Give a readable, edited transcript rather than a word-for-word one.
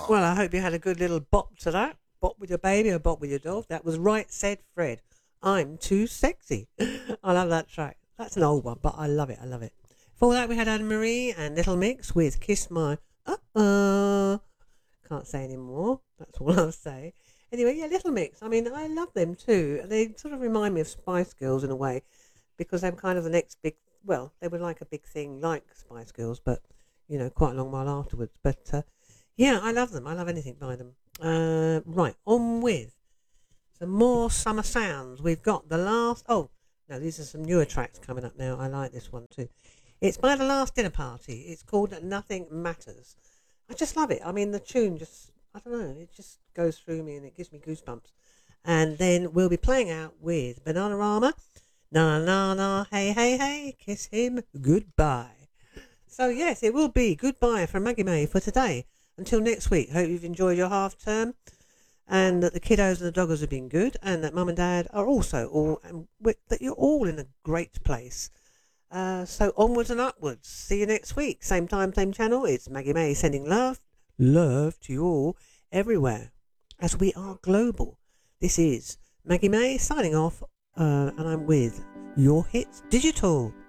Well, I hope you had a good little bop to that. Bop with your baby or bop with your dog. That was Right Said Fred. I'm too sexy. I love that track. That's an old one, but I love it. I love it. Before that, we had Anne Marie and Little Mix with Kiss My Can't say any more. That's all I'll say. Anyway, yeah, Little Mix. I mean, I love them too. They sort of remind me of Spice Girls in a way because they're kind of the next big, well, they were like a big thing like Spice Girls, but, you know, quite a long while afterwards. But, yeah, I love them. I love anything by them. Right, on with some more summer sounds. We've got the last, oh, no, these are some newer tracks coming up now. I like this one too. It's by The Last Dinner Party. It's called Nothing Matters. I just love it. I mean, the tune just, I don't know, it just goes through me and it gives me goosebumps. And then we'll be playing out with Bananarama. Na na na, hey, hey, hey, kiss him goodbye. So, yes, it will be goodbye from Maggie May for today. Until next week, hope you've enjoyed your half term and that the kiddos and the doggers have been good and that mum and dad are also all, and that you're all in a great place. So onwards and upwards. See you next week. Same time, same channel. It's Maggie May sending love to you all everywhere as we are global. This is Maggie May signing off and I'm with Your Hits Digital.